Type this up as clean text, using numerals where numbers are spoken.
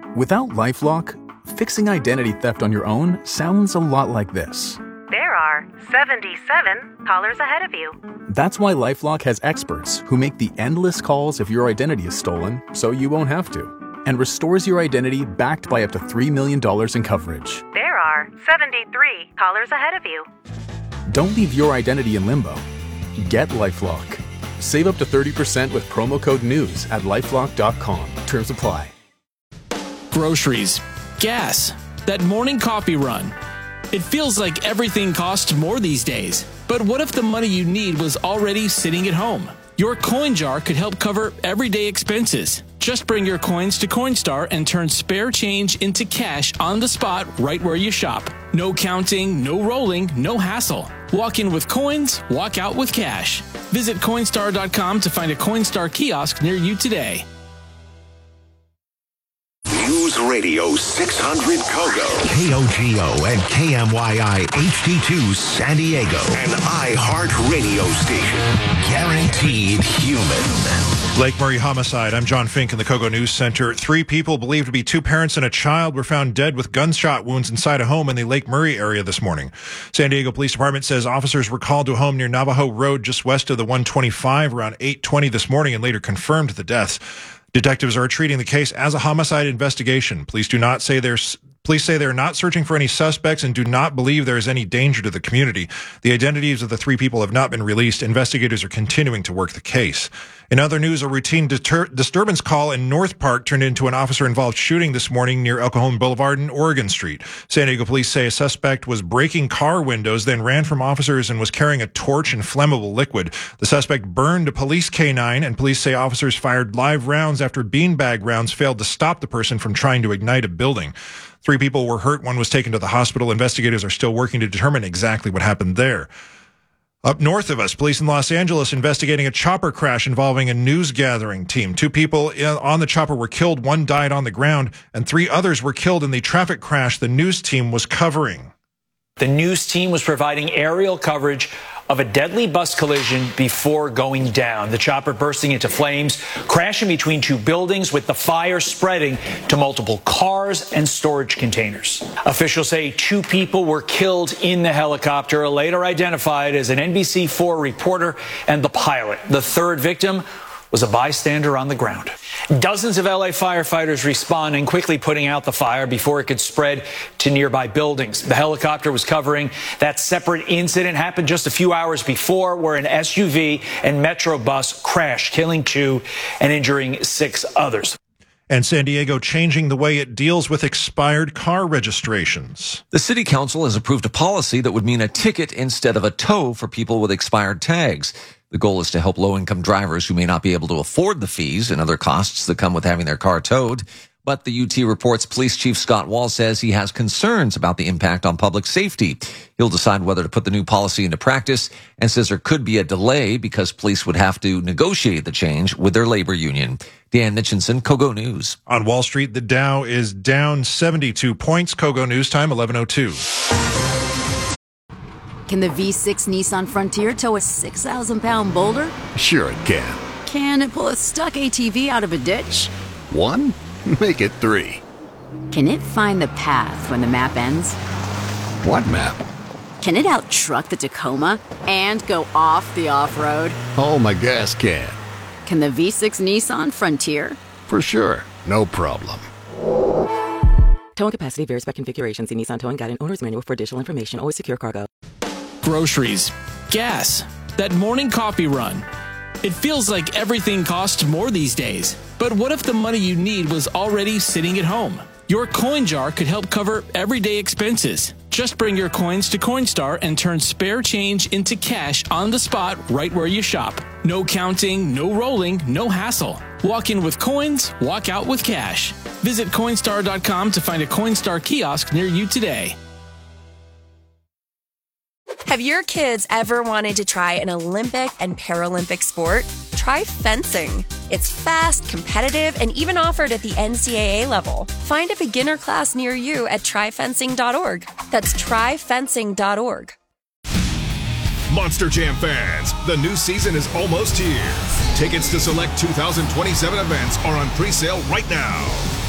Without LifeLock, fixing identity theft on your own sounds a lot like this. There are 77 callers ahead of you. That's why LifeLock has experts who make the endless calls if your identity is stolen, so you won't have to, and restores your identity backed by up to $3 million in coverage. There are 73 callers ahead of you. Don't leave your identity in limbo. Get LifeLock. Save up to 30% with promo code NEWS at LifeLock.com. Terms apply. Groceries, gas, that morning coffee run. It feels like everything costs more these days. But what if the money you need was already sitting at home? Your coin jar could help cover everyday expenses. Just bring your coins to Coinstar and turn spare change into cash on the spot right where you shop. No counting, no rolling, no hassle. Walk in with coins, walk out with cash. Visit Coinstar.com to find a Coinstar kiosk near you today. News Radio 600 Kogo, KOGO and KMYI HD2 San Diego, an iHeartRadio station. guaranteed human. Lake Murray homicide. I'm John Fink in the Kogo News Center. 3 people believed to be 2 parents and a child were found dead with gunshot wounds inside a home in the Lake Murray area this morning. San Diego Police Department says officers were called to a home near Navajo Road just west of the 125 around 8:20 this morning and later confirmed the deaths. Detectives are treating the case as a homicide investigation. Police say they're not searching for any suspects and do not believe there is any danger to the community. The identities of the 3 people have not been released. Investigators are continuing to work the case. In other news, a routine disturbance call in North Park turned into an officer-involved shooting this morning near El Cajon Boulevard and Oregon Street. San Diego police say a suspect was breaking car windows, then ran from officers and was carrying a torch and flammable liquid. The suspect burned a police canine, and police say officers fired live rounds after beanbag rounds failed to stop the person from trying to ignite a building. 3 people were hurt. 1 was taken to the hospital. Investigators are still working to determine exactly what happened there. Up north of us, police in Los Angeles investigating a chopper crash involving a news gathering team. 2 people on the chopper were killed. 1 died on the ground, and 3 others were killed in the traffic crash the news team was covering. The news team was providing aerial coverage of a deadly bus collision before going down. The chopper bursting into flames, crashing between 2 buildings with the fire spreading to multiple cars and storage containers. Officials say 2 people were killed in the helicopter, later identified as an NBC4 reporter and the pilot. The 3rd victim was a bystander on the ground. Dozens of LA firefighters responding, quickly putting out the fire before it could spread to nearby buildings. The helicopter was covering that separate incident happened just a few hours before, where an SUV and Metro bus crashed, killing 2 and injuring 6 others. And San Diego changing the way it deals with expired car registrations. The city council has approved a policy that would mean a ticket instead of a tow for people with expired tags. The goal is to help low-income drivers who may not be able to afford the fees and other costs that come with having their car towed. But the UT Report's Police Chief Scott Wall says he has concerns about the impact on public safety. He'll decide whether to put the new policy into practice and says there could be a delay because police would have to negotiate the change with their labor union. Dan Mitchinson, Kogo News. On Wall Street, the Dow is down 72 points. Kogo News time, 11:02. Can the V6 Nissan Frontier tow a 6,000-pound boulder? Sure it can. Can it pull a stuck ATV out of a ditch? 1? Make it 3. Can it find the path when the map ends? What map? Can it out-truck the Tacoma and go off the off-road? Oh, my gas can. Can the V6 Nissan Frontier? For sure. No problem. Towing capacity varies by configuration. See Nissan Towing Guide and Owner's Manual for additional information. Always secure cargo. Groceries, gas, that morning coffee run. It feels like everything costs more these days. But what if the money you need was already sitting at home? Your coin jar could help cover everyday expenses. Just bring your coins to Coinstar and turn spare change into cash on the spot right where you shop. No counting, no rolling, no hassle. Walk in with coins, walk out with cash. Visit Coinstar.com to find a Coinstar kiosk near you today. Have your kids ever wanted to try an Olympic and Paralympic sport? Try fencing. It's fast, competitive, and even offered at the NCAA level. Find a beginner class near you at tryfencing.org. That's tryfencing.org. Monster Jam fans, the new season is almost here. Tickets to select 2027 events are on pre-sale right now.